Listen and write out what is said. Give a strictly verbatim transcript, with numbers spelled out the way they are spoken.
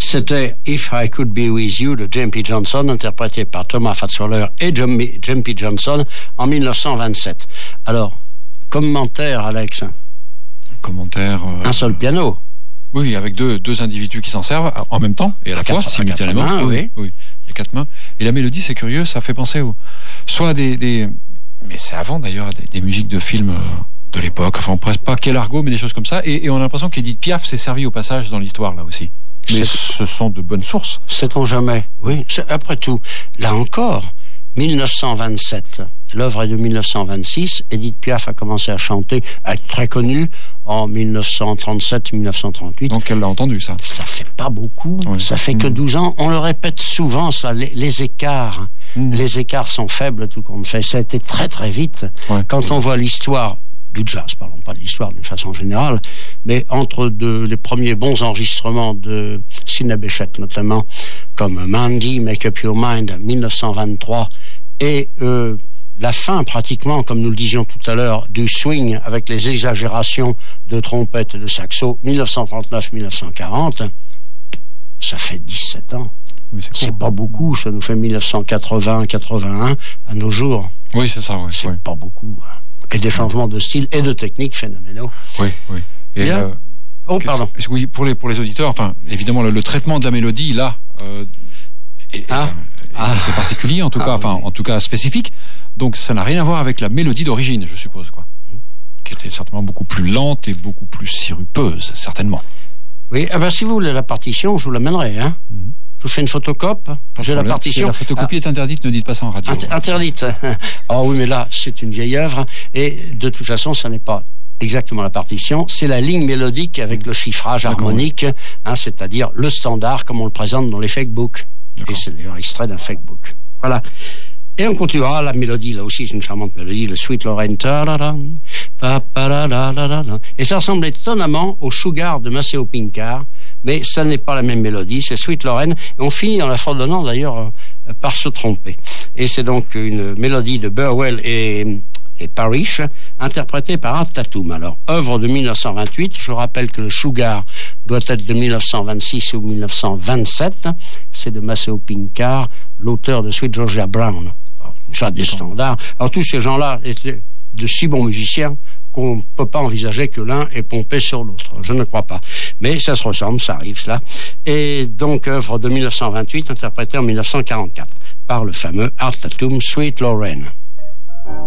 C'était If I Could Be With You de Jumpy Johnson, interprété par Thomas Fazzoller et Jumpy Johnson en mille neuf cent vingt-sept. Alors, commentaire, Alex. Commentaire. Euh... Un seul piano. Oui, avec deux, deux individus qui s'en servent en même temps et à la fois, simultanément. Mains, oui. oui, il y a quatre mains. Et la mélodie, c'est curieux, ça fait penser au, soit des, des, mais c'est avant d'ailleurs, des, des musiques de films de l'époque, enfin, presque pas Quel Argot, mais des choses comme ça. Et, et on a l'impression qu'Edith Piaf s'est servie au passage dans l'histoire, là aussi. Mais c'est... ce sont de bonnes sources. Sait-on jamais? Oui, c'est, après tout, là encore, mille neuf cent vingt-sept, l'œuvre est de mille neuf cent vingt-six, Edith Piaf a commencé à chanter, à être très connue, en mille neuf cent trente-sept mille neuf cent trente-huit. Donc elle l'a entendu, ça. Ça fait pas beaucoup, oui. Ça fait que douze ans. On le répète souvent, ça, les, les écarts. Mmh. Les écarts sont faibles, tout compte fait. Ça a été très très vite. Ouais. Quand on voit l'histoire du jazz, parlons pas de l'histoire d'une façon générale, mais entre de, les premiers bons enregistrements de Sidney Bechet, notamment, comme Mandy, Make Up Your Mind, mille neuf cent vingt-trois, et euh, la fin, pratiquement, comme nous le disions tout à l'heure, du swing, avec les exagérations de trompette et de saxo, mille neuf cent trente-neuf mille neuf cent quarante, ça fait dix-sept ans. Oui, c'est, c'est pas beaucoup, ça nous fait mille neuf cent quatre-vingts quatre-vingt-un à nos jours. Oui, c'est ça, oui. C'est oui. pas beaucoup. Et des changements de style et de technique phénoménaux. Oui, oui. Et euh, oh, pardon. Oui, pour les, pour les auditeurs, enfin, évidemment, le, le traitement de la mélodie, là, euh, est, ah. est, ah. est assez particulier, en tout ah, cas, oui. enfin, en tout cas spécifique. Donc, ça n'a rien à voir avec la mélodie d'origine, je suppose, quoi. Qui était certainement beaucoup plus lente et beaucoup plus sirupeuse, certainement. Oui, ah ben, si vous voulez la partition, je vous l'amènerai, hein. Mm-hmm. Je vous fais une photocopie. J'ai la partition. Si la photocopie ah. est interdite, ne dites pas ça en radio. Inter- interdite. Ah oui, mais là, c'est une vieille œuvre. Et de toute façon, ça n'est pas exactement la partition. C'est la ligne mélodique avec le chiffrage D'accord, harmonique, oui. hein, c'est-à-dire le standard comme on le présente dans les fakebooks. Et c'est d'ailleurs extrait d'un fakebook. Voilà. Et on continuera. La mélodie, là aussi, c'est une charmante mélodie. Le Sweet Lorraine. Et ça ressemble étonnamment au Sugar de Maceo Pinkard. Mais ça n'est pas la même mélodie, c'est Sweet Lorraine. Et on finit en la fredonnant d'ailleurs euh, par se tromper. Et c'est donc une mélodie de Burwell et, et Parrish, interprétée par Art Tatum. Alors, œuvre de mille neuf cent vingt-huit. Je rappelle que le Sugar doit être de mille neuf cent vingt-six ou mille neuf cent vingt-sept. C'est de Maceo Pinkard, l'auteur de Sweet Georgia Brown. Alors, tout ça des standards. Alors, tous ces gens-là étaient de si bons musiciens qu'on ne peut pas envisager que l'un est pompé sur l'autre. Je ne crois pas. Mais ça se ressemble, ça arrive, cela. Et donc, œuvre de mille neuf cent vingt-huit, interprétée en mille neuf cent quarante-quatre par le fameux Art Tatum, Sweet Lorraine.